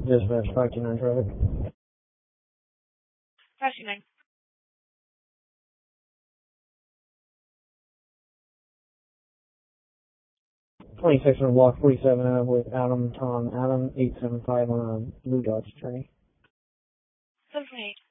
Dispatch 529 traffic. 529. 26 on block 47 Ave with Adam, Tom, Adam 875 on a blue Dodge Journey. 728.